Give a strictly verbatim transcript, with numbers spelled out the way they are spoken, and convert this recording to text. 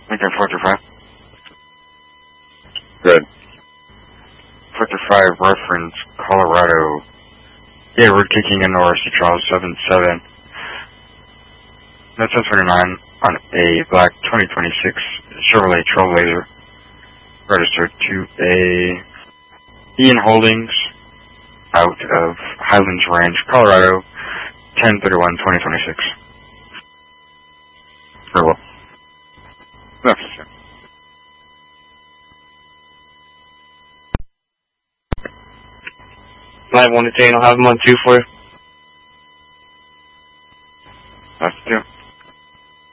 Lincoln four two five. Good. four two five, reference, Colorado. Yeah, road kicking in Norris to Charles seven seven. That's ten twenty-nine on a black twenty twenty-six Chevrolet Trailblazer. Registered to a Ian Holdings out of Highlands Ranch, Colorado, ten thirty-one twenty twenty-six. Very well. That's it. Live one to ten, I'll have them on two for you. That's two.